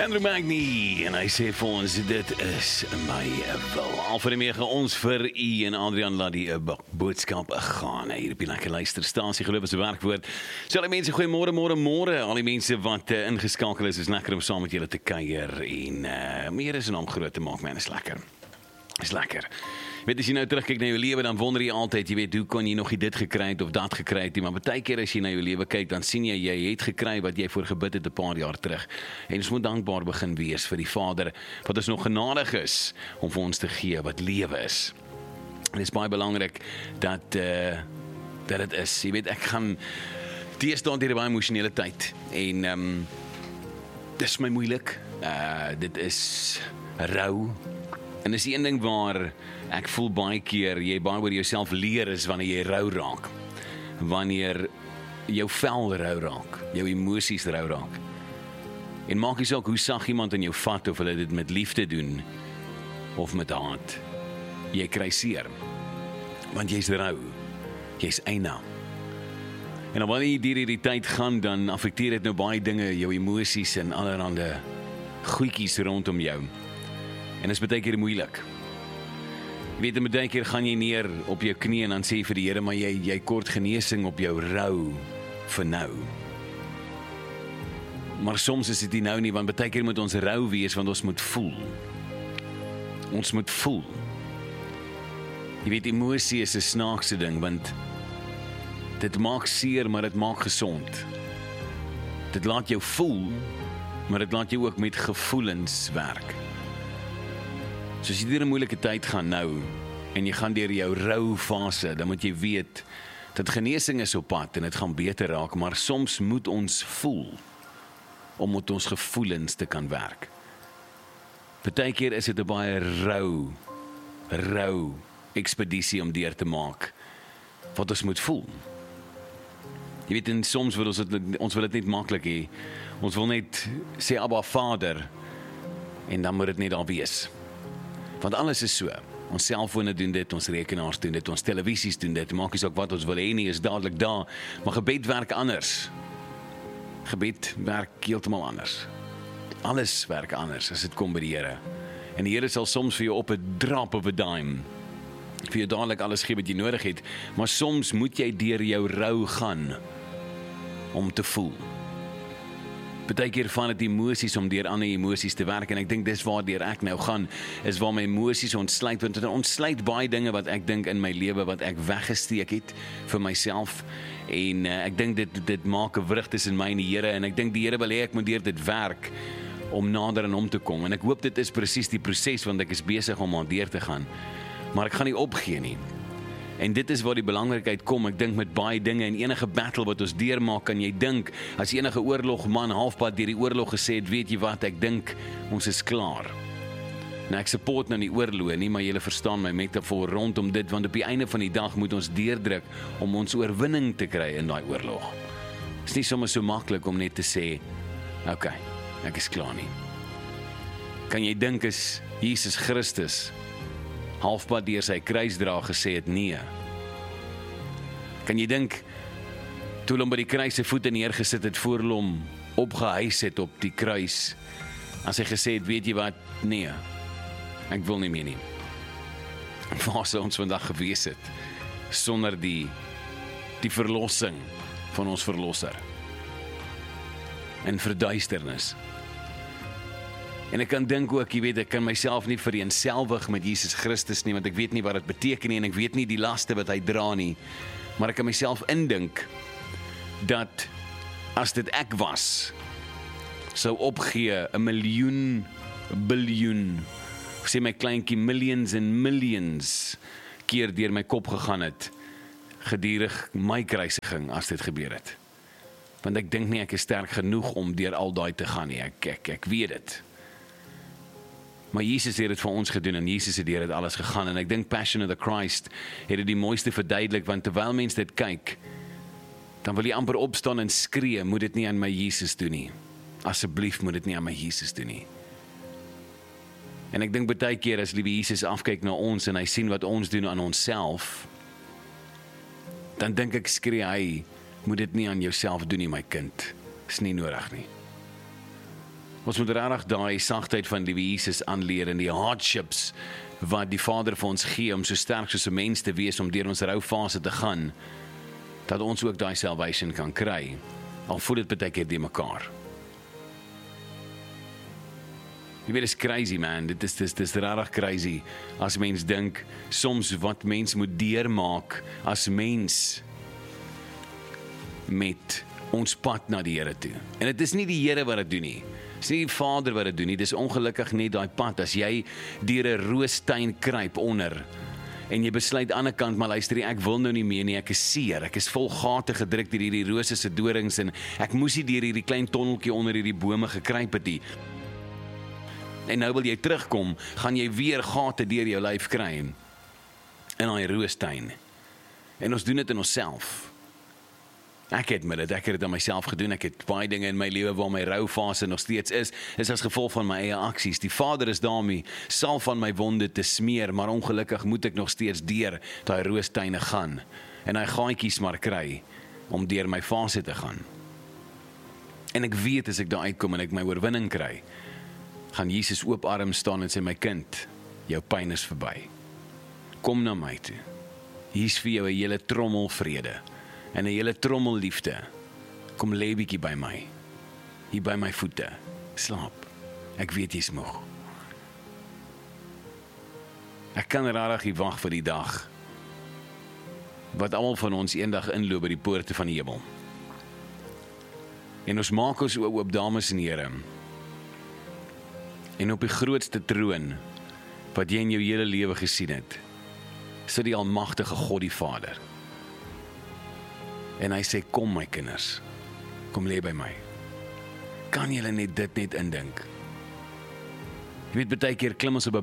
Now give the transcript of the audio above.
Andrew Magny, en hy sê vir ons, dit is my wil. Al vir die meege ons vir u en Adrian laat die boodskap gaan. Hier op die lekker luisterstasie, geloof is 'n werkwoord. So al die mense, goeiemôre, môre. Al die mense wat ingeskakel is lekker om saam met julle te kuier en meer is om groot te maak, man, is lekker. Is lekker. Weet, as jy nou terugkyk na jou lewe, dan wonder jy altyd, jy weet, hoe kon jy nog nie dit gekry het of dat gekry het, maar baie keer as jy na jou lewe kyk, dan sien jy het gekry wat jy voor gebid het 'n paar jaar terug. En ons moet dankbaar begin wees vir die Vader, wat ons nog genadig is, om vir ons te gee wat lewe is. En dit is baie belangrik, dat dit is, jy weet, ek gaan, teestaan deur 'n baie emosionele tyd, en dit is my moeilik, dit is rou. En dis die een ding waar ek voel baie keer, jy baie oor jouself leer is wanneer jy rou raak. Wanneer jou vel rou raak, jou emosies rou raak. En maak nie saak hoe sag iemand in jou vat, of hulle dit met liefde doen, of met haat. Jy kry seer, want jy's rou, jy's eina. En wanneer jy deur hierdie tyd gaan, dan affekteer dit nou baie dinge, jou emosies en allerhande goedjies rondom jou. En dit is baie keer moeilik. Jy weet, baie keer gaan jy neer op jou knie en dan sê jy vir die Here, maar jy kort genesing op jou rou vir nou. Maar soms is dit nie nou nie, want baie keer moet ons rou wees, want ons moet voel. Ons moet voel. Jy weet, emosie is 'n snaakse ding, want dit maak seer, maar dit maak gesond. Dit laat jou voel, maar dit laat jou ook met gevoelens werk. So as jy deur 'n moeilike tyd gaan nou, en jy gaan deur jou rou fase, dan moet jy weet, dat genesing is op pad, en dit gaan beter raak, maar soms moet ons voel, om met ons gevoelens te kan werk. Partykeer is dit 'n baie rou ekspedisie om deur te maak, wat ons moet voel. Jy weet, en soms wil ons wil dit net maklik hê, ons wil net sê, Abba Vader, en dan moet dit net al wees. Want alles is so, ons selfone doen dit, ons rekenaars doen dit, ons televisies doen dit, maak nie saak wat ons wil hê nie, is dadelik daar, maar gebed werk anders. Gebed werk heeltemal anders. Alles werk anders as dit kom by die Here. En die Here sal soms vir jou op 'n drop of 'n dime, vir jou dadelik alles gee wat jy nodig het, maar soms moet jy deur jou rou gaan, om te voel. Partykeer van dit emosies om deur ander emosies te werk, en ek dink dis waardeur ek nou gaan, is waar my emosies ontsluit, want dit ontsluit baie dinge wat ek dink in my lewe, wat ek weggesteek het vir myself, en ek dink dit maak 'n wrig tussen my en die Here, en ek dink die Here wil hê ek moet deur dit werk, om nader aan hom te kom, en ek hoop dit is presies die proses, want ek is besig om aan deur te gaan, maar ek gaan nie opgee nie. En dit is waar die belangrikheid kom, ek dink met baie dinge, en enige battle wat ons deurmaak, kan jy dink, as enige oorlogman halfpad deur die oorlog gesê het, weet jy wat, ek dink, ons is klaar. Nou ek support nou die oorlog nie, maar julle verstaan my metafoor rondom dit, want op die einde van die dag moet ons deurdruk, om ons oorwinning te kry in daai oorlog. Het is nie sommer so maklik om net te sê, okay, ek is klaar nie. Kan jy dink as Jesus Christus halfpad deur sy kruisdra gesê het nee? Kan jy dink, toe hulle hom by die kruis se voete neergesit het, voor hulle hom opgehuis het op die kruis, as hy gesê het, weet jy wat, nee, ek wil nie meer nie. Waar sou ons vandag gewees het, sonder die verlossing van ons verlosser, en verduisternis. En ek kan dink ook, jy weet, ek kan myself nie vereenselwig met Jesus Christus nie, want ek weet nie wat dit beteken nie, en ek weet nie die laste wat hy dra nie, maar ek kan myself indink, dat as dit ek was, sou opgee 'n miljoen, biljoen, of sê my kleinkie, millions en millions keer deur my kop gegaan het, gedurig my kruisiging, as dit gebeur het. Want ek dink nie ek is sterk genoeg om deur al daai te gaan nie, ek weet dit. Maar Jesus het dit vir ons gedoen, en Jesus het deur dit alles gegaan, en ek dink Passion of the Christ het dit die mooiste verduidelik, want terwyl mens dit kyk, dan wil jy amper opstaan en skree, moet dit nie aan my Jesus doen nie. Asseblief moet dit nie aan my Jesus doen nie. En ek dink baie keer as liewe Jesus afkyk na ons, en hy sien wat ons doen aan onsself, dan dink ek, skree hy, moet dit nie aan jouself doen nie, my kind. Is nie nodig nie. Ons moet regtig daai sagtheid van die Jesus aanleer en die hardships wat die Vader vir ons gee om so sterk soos 'n mens te wees om deur ons roufase te gaan, dat ons ook daai salvation kan kry, al voel dit baie keer die mekaar. Jy weet, dit is crazy man, dit is regtig crazy, as mens dink, soms wat mens moet deurmaak, as mens, met ons pad na die Here toe. En dit is nie die Here wat dit doen nie, dit is nie die Vader wat dit doen nie, dit is ongelukkig net daai pad, as jy deur 'n roostuin kruip onder, en jy besluit aan die kant, maar luister, ek wil nou nie meer nie, ek is seer, ek is vol gate gedruk deur hierdie rose se dorings, en ek moes nie deur hierdie klein tonneltjie onder hierdie bome gekruip het nie. En nou wil jy terugkom, gaan jy weer gate deur jou lyf kry, in daai roostuin. En ons doen dit in onsself. Ek het dit aan myself gedoen, ek het baie dinge in my lewe waar my roufase nog steeds is as gevolg van my eie aksies. Die Vader is daarmee, salf van my wonde te smeer, maar ongelukkig moet ek nog steeds deur daai roostuine gaan, en hy gaatjies maar kry, om deur my fase te gaan. En ek weet, as ek daar uitkom en ek my oorwinning kry, gaan Jesus oop arm staan en sê, my kind, jou pyn is verby. Kom na my toe. Hier is vir jou 'n hele trommel vrede, en 'n hele trommel liefde. Kom lê bietjie by my, hier by my voete, slaap, ek weet jy's moeg. Ek kan regtig nie wag vir die dag, wat almal van ons eendag inloop by die poorte van die hemel. En ons maak ons oop, dames en here, en op die grootste troon, wat jy in jou hele lewe gesien het, sit die almagtige God die Vader. En hy sê, kom my kinders, kom lê by my. Kan julle net dit indink? Jy weet, baie keer klim ons op 'n